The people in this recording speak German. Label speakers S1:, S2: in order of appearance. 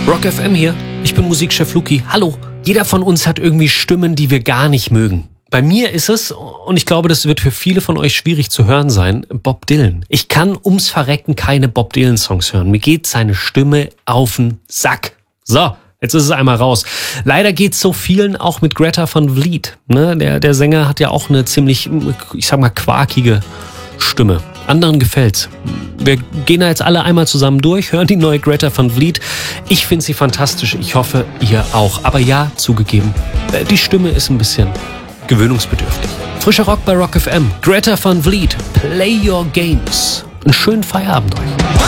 S1: Rock FM hier. Ich bin Musikchef Luki. Hallo. Jeder von uns hat irgendwie Stimmen, die wir gar nicht mögen. Bei mir ist es, und ich glaube, das wird für viele von euch schwierig zu hören sein, Bob Dylan. Ich kann ums Verrecken keine Bob Dylan-Songs hören. Mir geht seine Stimme auf den Sack. So, jetzt ist es einmal raus. Leider geht's so vielen auch mit Greta Van Vliet. Ne? Der Sänger hat ja auch eine ziemlich, ich sag mal, quakige Stimme. Anderen gefällt's. Wir gehen da jetzt alle einmal zusammen durch, hören die neue Greta Van Vliet. Ich finde sie fantastisch. Ich hoffe, ihr auch. Aber ja, zugegeben, die Stimme ist ein bisschen gewöhnungsbedürftig. Frischer Rock bei Rock FM. Greta Van Vliet, Play Your Games. Einen schönen Feierabend euch.